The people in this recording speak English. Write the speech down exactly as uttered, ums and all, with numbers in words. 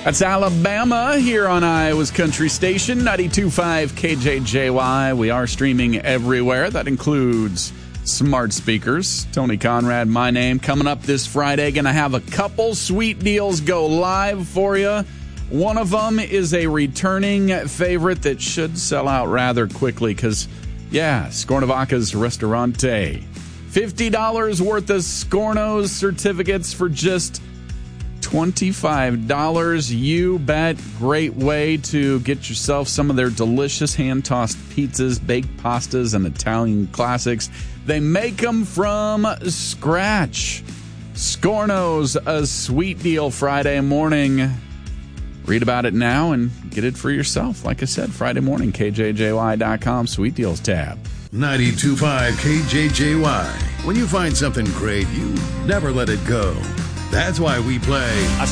That's Alabama here on Iowa's Country Station, ninety-two point five K J J Y. We are streaming everywhere. That includes smart speakers. Tony Conrad, my name. Coming up this Friday, going to have a couple sweet deals go live for you. One of them is a returning favorite that should sell out rather quickly because, yeah, Scornavaca's Restaurante. fifty dollars worth of Scorno's certificates for just twenty-five dollars. You bet. Great way to get yourself some of their delicious hand-tossed pizzas, baked pastas, and Italian classics. They make them from scratch. Scorno's, a sweet deal Friday morning. Read about it now and get it for yourself. Like I said, Friday morning, K J J Y dot com, Sweet Deals tab. ninety-two point five K J J Y. When you find something great, you never let it go. That's why we play...